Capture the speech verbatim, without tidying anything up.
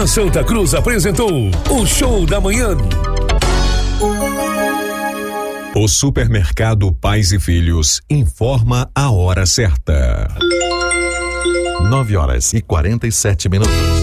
A Santa Cruz apresentou o Show da Manhã. O supermercado Pais e Filhos informa a hora certa. nove horas e quarenta e sete minutos.